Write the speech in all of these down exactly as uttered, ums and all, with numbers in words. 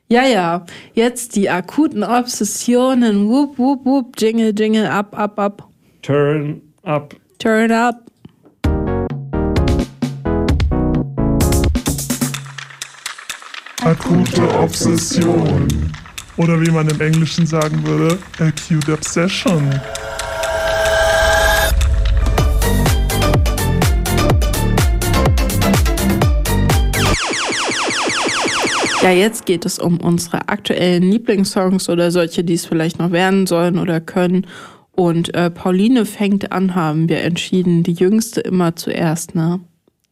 Ja, ja, jetzt die akuten Obsessionen. Wupp, wupp, wupp, Jingle, Jingle, up, up, up. Turn up. Turn up. Akute Obsession. Oder wie man im Englischen sagen würde, acute obsession. Ja, jetzt geht es um unsere aktuellen Lieblingssongs oder solche, die es vielleicht noch werden sollen oder können. Und äh, Pauline fängt an, haben wir entschieden. Die Jüngste immer zuerst, ne?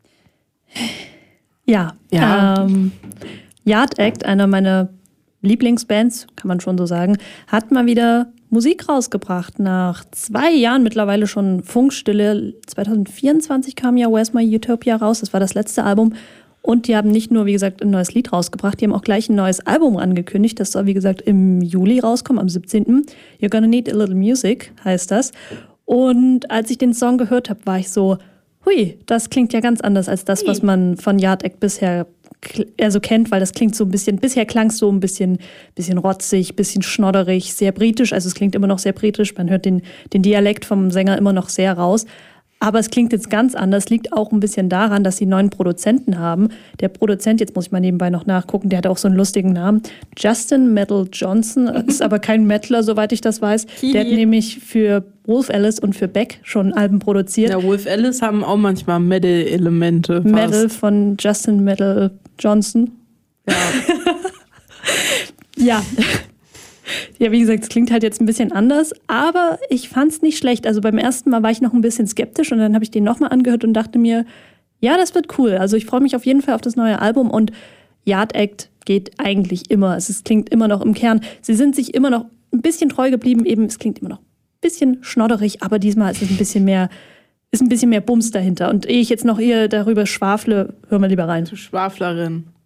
Ja. Ja. Ähm, Yard Act, einer meiner Lieblingsbands, kann man schon so sagen, hat mal wieder Musik rausgebracht. Nach zwei Jahren mittlerweile schon Funkstille. zwanzig vierundzwanzig kam ja Where's My Utopia raus. Das war das letzte Album. Und die haben nicht nur, wie gesagt, ein neues Lied rausgebracht, die haben auch gleich ein neues Album angekündigt. Das soll, wie gesagt, im Juli rauskommen, am siebzehnten You're Gonna Need a Little Music heißt das. Und als ich den Song gehört habe, war ich so, hui, das klingt ja ganz anders als das, was man von Yard Act bisher also kennt, weil das klingt so ein bisschen, bisher klang es so ein bisschen, bisschen rotzig, bisschen schnodderig, sehr britisch. Also es klingt immer noch sehr britisch, man hört den, den Dialekt vom Sänger immer noch sehr raus. Aber es klingt jetzt ganz anders, liegt auch ein bisschen daran, dass sie einen neuen Produzenten haben. Der Produzent, jetzt muss ich mal nebenbei noch nachgucken, der hat auch so einen lustigen Namen. Justin Metal Johnson, ist aber kein Metaler, soweit ich das weiß. Der hat nämlich für Wolf Alice und für Beck schon Alben produziert. Ja, Wolf Alice haben auch manchmal Metal-Elemente. Metal von Justin Metal Johnson. Ja. Ja. Ja, wie gesagt, es klingt halt jetzt ein bisschen anders, aber ich fand es nicht schlecht. Also beim ersten Mal war ich noch ein bisschen skeptisch und dann habe ich den nochmal angehört und dachte mir, ja, das wird cool. Also ich freue mich auf jeden Fall auf das neue Album und Yard Act geht eigentlich immer. Es ist, klingt immer noch im Kern. Sie sind sich immer noch ein bisschen treu geblieben, eben es klingt immer noch ein bisschen schnodderig, aber diesmal ist es ein bisschen mehr, ist ein bisschen mehr Bums dahinter. Und ehe ich jetzt noch eher darüber schwafle, hör mal lieber rein. Du Schwaflerin.